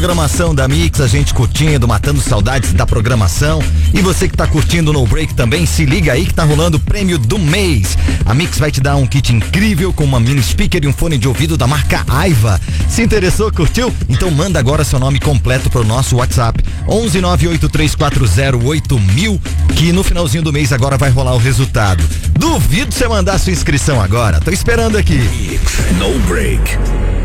Programação da Mix, a gente curtindo, matando saudades da programação. E você que tá curtindo No Break também, se liga aí que tá rolando o prêmio do mês. A Mix vai te dar um kit incrível com uma mini speaker e um fone de ouvido da marca Aiva. Se interessou, curtiu? Então manda agora seu nome completo pro nosso WhatsApp 11983408000, que no finalzinho do mês agora vai rolar o resultado. Duvido você mandar sua inscrição agora, tô esperando aqui. Mix No Break.